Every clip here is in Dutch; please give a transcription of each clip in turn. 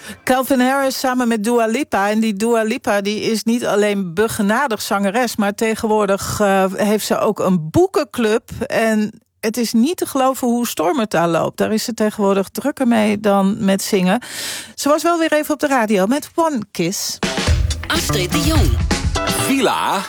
Calvin Harris samen met Dua Lipa. En die Dua Lipa die is niet alleen begenadigd zangeres, maar tegenwoordig heeft ze ook een boekenclub. En het is niet te geloven hoe storm het daar loopt. Daar is ze tegenwoordig drukker mee dan met zingen. Ze was wel weer even op de radio met One Kiss. Astrid de Jong. Villa.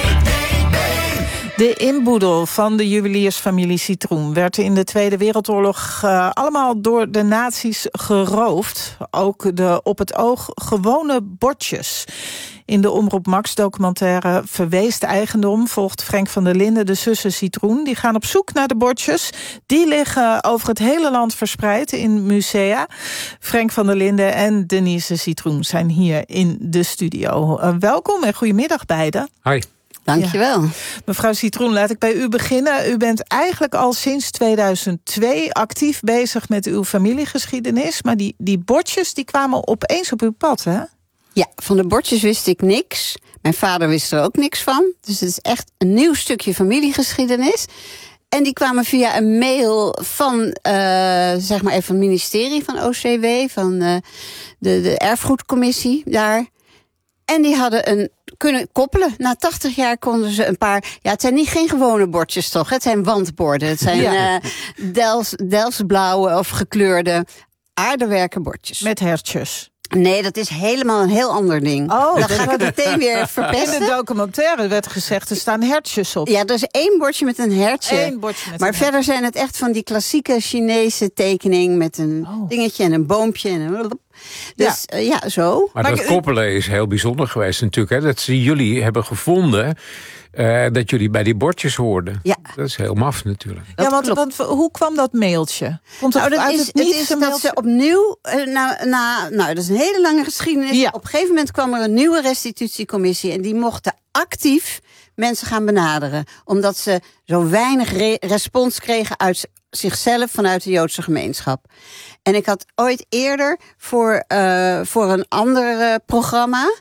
De inboedel van de juweliersfamilie Citroen werd in de Tweede Wereldoorlog allemaal door de nazi's geroofd. Ook de op het oog gewone bordjes. In de Omroep Max documentaire Verweest eigendom volgt Frank van der Linden de zussen Citroen. Die gaan op zoek naar de bordjes. Die liggen over het hele land verspreid in musea. Frank van der Linden en Denise Citroen zijn hier in de studio. Welkom en goedemiddag beiden. Hoi. Dankjewel. Ja. Mevrouw Citroen, laat ik bij u beginnen. U bent eigenlijk al sinds 2002 actief bezig met uw familiegeschiedenis. Maar die bordjes die kwamen opeens op uw pad, hè? Ja, van de bordjes wist ik niks. Mijn vader wist er ook niks van. Dus het is echt een nieuw stukje familiegeschiedenis. En die kwamen via een mail van, zeg maar even het ministerie van OCW, van de erfgoedcommissie daar. En die hadden kunnen koppelen. Na 80 jaar konden ze een paar... Ja, het zijn geen gewone bordjes toch? Het zijn wandborden. Het zijn Delftsblauwe of gekleurde aardewerken bordjes. Met hertjes. Nee, dat is helemaal een heel ander ding. Oh, dan ga ik het meteen weer verpesten. In de documentaire werd gezegd, er staan hertjes op. Ja, er is 1 bordje met een hertje. Eén bordje met maar een verder zijn het echt van die klassieke Chinese tekening met een dingetje en een boompje en een... Dus ja, zo. Maar dat koppelen is heel bijzonder geweest natuurlijk. Hè? Dat ze jullie hebben gevonden dat jullie bij die bordjes hoorden. Ja. Dat is heel maf natuurlijk. Ja, want hoe kwam dat mailtje? Komt het het is dat ze opnieuw... dat is een hele lange geschiedenis. Ja. Op een gegeven moment kwam er een nieuwe restitutiecommissie... en die mochten actief mensen gaan benaderen. Omdat ze zo weinig respons kregen uit zichzelf vanuit de Joodse gemeenschap. En ik had ooit eerder voor een ander programma...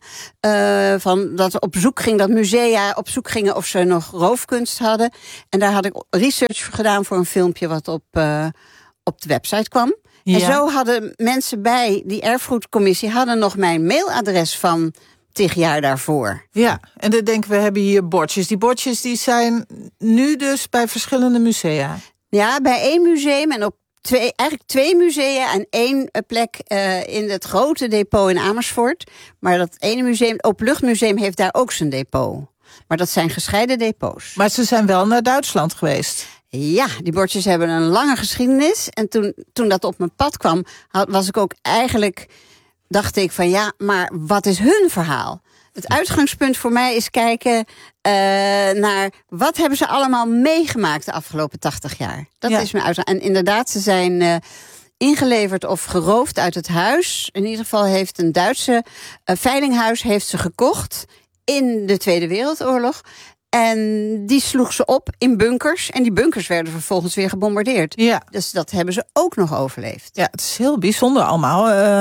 dat op zoek ging, dat musea op zoek gingen of ze nog roofkunst hadden. En daar had ik research voor gedaan voor een filmpje wat op de website kwam. Ja. En zo hadden mensen bij die erfgoedcommissie... hadden nog mijn mailadres van 10 jaar daarvoor. Ja, en dan denken we hebben hier bordjes. Die bordjes die zijn nu dus bij verschillende musea. Ja, bij 1 museum en op 2 musea en 1 plek in het grote depot in Amersfoort. Maar dat ene museum, het Openluchtmuseum, heeft daar ook zijn depot. Maar dat zijn gescheiden depots. Maar ze zijn wel naar Duitsland geweest. Ja, die bordjes hebben een lange geschiedenis. En toen dat op mijn pad kwam, was ik ook eigenlijk... dacht ik van ja, maar wat is hun verhaal? Het uitgangspunt voor mij is kijken naar... wat hebben ze allemaal meegemaakt de afgelopen 80 jaar? Dat is mijn uitgangspunt. En inderdaad, ze zijn ingeleverd of geroofd uit het huis. In ieder geval heeft een Duitse veilinghuis heeft ze gekocht... in de Tweede Wereldoorlog. En die sloeg ze op in bunkers. En die bunkers werden vervolgens weer gebombardeerd. Ja. Dus dat hebben ze ook nog overleefd. Ja, het is heel bijzonder allemaal.